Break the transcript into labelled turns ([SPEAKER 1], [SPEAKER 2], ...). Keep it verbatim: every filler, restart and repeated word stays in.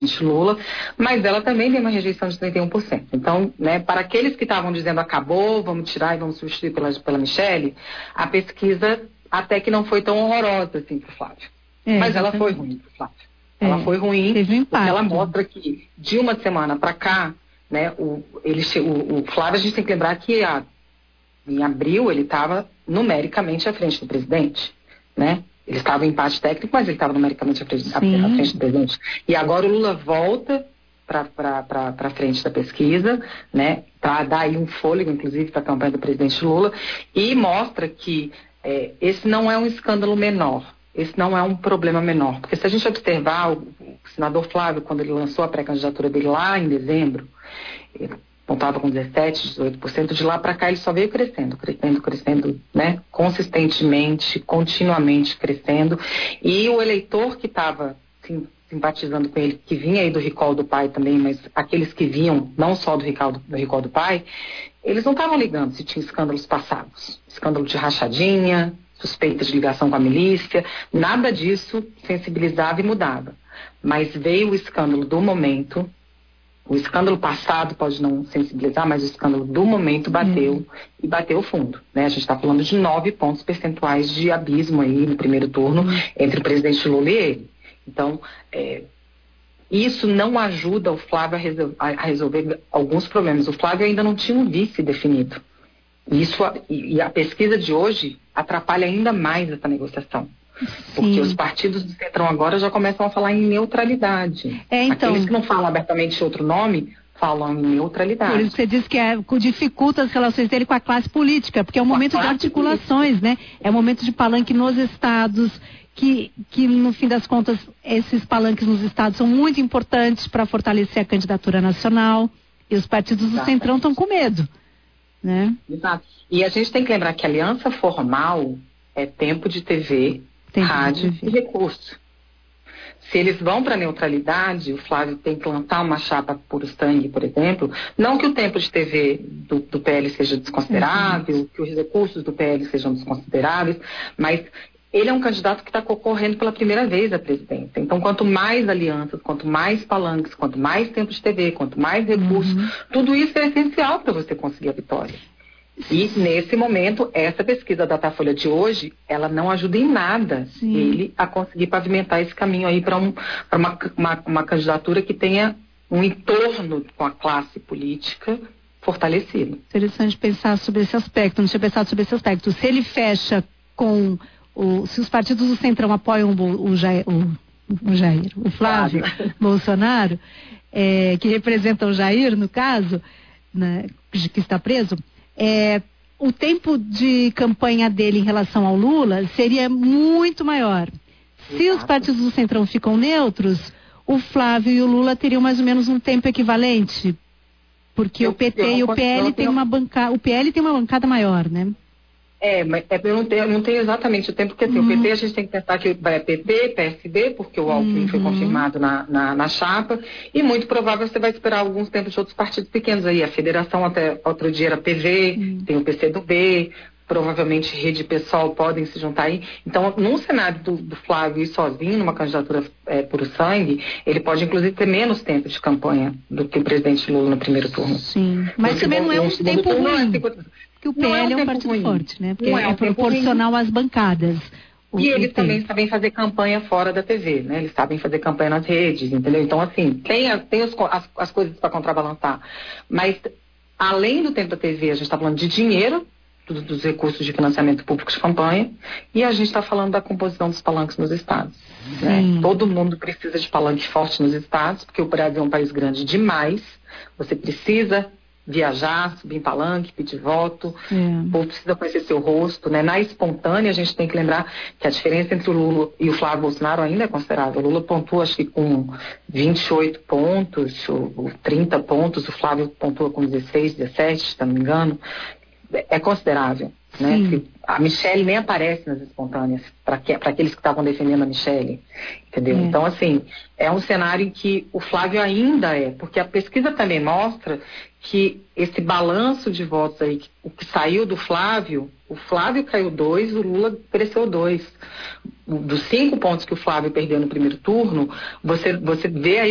[SPEAKER 1] Lula, mas ela também tem uma rejeição de trinta e um por cento. Então, né, para aqueles que estavam dizendo acabou, vamos tirar e vamos substituir pela, pela Michelle, a pesquisa até que não foi tão horrorosa assim para o Flávio. É, mas ela foi ruim para o Flávio. É, ela foi ruim
[SPEAKER 2] um
[SPEAKER 1] porque ela mostra que de uma semana para cá, né, o, ele, o, o Flávio, a gente tem que lembrar que a, em abril ele estava numericamente à frente do presidente, né? Ele estava em empate técnico, mas ele estava numericamente à frente, à frente do presidente. E agora o Lula volta para frente da pesquisa, né, para dar aí um fôlego, inclusive, para a campanha do presidente Lula, e mostra que é, esse não é um escândalo menor, esse não é um problema menor. Porque se a gente observar o, o senador Flávio, quando ele lançou a pré-candidatura dele lá em dezembro, ele contava com dezessete, dezoito por cento, de lá para cá ele só veio crescendo, crescendo, crescendo, né, consistentemente, continuamente crescendo, e o eleitor que estava sim, simpatizando com ele, que vinha aí do recall do pai também, mas aqueles que vinham não só do recall do, do, recall do pai, eles não estavam ligando se tinha escândalos passados, escândalo de rachadinha, suspeita de ligação com a milícia, nada disso sensibilizava e mudava, mas veio o escândalo do momento. O escândalo passado pode não sensibilizar, mas o escândalo do momento bateu uhum. e bateu fundo, né? A gente está falando de nove pontos percentuais de abismo aí no primeiro turno uhum. entre o presidente Lula e ele. Então, é, isso não ajuda o Flávio a, resol- a resolver alguns problemas. O Flávio ainda não tinha um vice definido. Isso, e a pesquisa de hoje atrapalha ainda mais essa negociação. Porque Sim. os partidos do Centrão agora já começam a falar em neutralidade.
[SPEAKER 2] É, então...
[SPEAKER 1] Aqueles que não falam abertamente outro nome, falam em neutralidade.
[SPEAKER 2] Por isso você diz que é, dificulta as relações dele com a classe política, porque é um momento de articulações, política. né? É um momento de palanque nos estados, que, que no fim das contas, esses palanques nos estados são muito importantes para fortalecer a candidatura nacional, e os partidos do Exato. Centrão estão com medo, né?
[SPEAKER 1] Exato. E a gente tem que lembrar que a aliança formal é tempo de T V, Tempo rádio e recurso. Se eles vão para a neutralidade, o Flávio tem que lançar uma chapa puro sangue, por exemplo, não que o tempo de T V do, do P L seja desconsiderável, uhum. que os recursos do P L sejam desconsideráveis, mas ele é um candidato que está concorrendo pela primeira vez à presidência. Então, quanto mais alianças, quanto mais palanques, quanto mais tempo de T V, quanto mais recursos, uhum. tudo isso é essencial para você conseguir a vitória. E, nesse momento, essa pesquisa da Datafolha de hoje, ela não ajuda em nada Sim. ele a conseguir pavimentar esse caminho aí para um, uma, uma, uma candidatura que tenha um entorno com a classe política fortalecido.
[SPEAKER 2] Interessante pensar sobre esse aspecto, não tinha pensado sobre esse aspecto. Se ele fecha com, o, se os partidos do Centrão apoiam o, o, Jair, o, o Jair, o Flávio claro. Bolsonaro, é, que representa o Jair, no caso, né, que está preso, É, o tempo de campanha dele em relação ao Lula seria muito maior. Se Exato. Os partidos do Centrão ficam neutros, o Flávio e o Lula teriam mais ou menos um tempo equivalente, porque eu, o P T e o P L tem uma bancada, o P L tem uma bancada maior, né?
[SPEAKER 1] É, mas eu não tenho, eu não tenho exatamente o tempo, porque assim, uhum. o P T a gente tem que pensar que vai P T, P S B, porque o Alckmin uhum. foi confirmado na, na, na chapa, e muito provável você vai esperar alguns tempos de outros partidos pequenos aí. A federação até outro dia era P V, uhum. tem o P C do B, provavelmente Rede e PSOL podem se juntar aí. Então, num cenário do, do Flávio ir sozinho, numa candidatura é, puro sangue, ele pode inclusive ter menos tempo de campanha do que o presidente Lula no primeiro turno.
[SPEAKER 2] Sim, mas também não é um tempo ruim. Que o P L é um, é um partido ruim. Forte, né? Porque é, é, um é proporcional ruim. Às bancadas. O,
[SPEAKER 1] e eles também sabem fazer campanha fora da T V, né? Eles sabem fazer campanha nas redes, entendeu? Então, assim, tem, a, tem os, as, as coisas para contrabalançar. Mas, além do tempo da T V, a gente está falando de dinheiro, do, dos recursos de financiamento público de campanha, e a gente está falando da composição dos palanques nos estados. Né? Todo mundo precisa de palanque forte nos estados, porque o Brasil é um país grande demais. Você precisa viajar, subir em palanque, pedir voto, é. O povo precisa conhecer seu rosto, né? Na espontânea, a gente tem que lembrar que a diferença entre o Lula e o Flávio Bolsonaro ainda é considerável. O Lula pontua, acho que com vinte e oito pontos, ou trinta pontos, o Flávio pontua com dezesseis, dezessete, se não me engano. É considerável, né? A Michelle nem aparece nas espontâneas, para aqueles que estavam defendendo a Michelle, entendeu? É. Então, assim, é um cenário em que o Flávio ainda é, porque a pesquisa também mostra que esse balanço de votos aí, o que saiu do Flávio, o Flávio caiu dois, o Lula cresceu dois. Dos cinco pontos que o Flávio perdeu no primeiro turno, você, você vê aí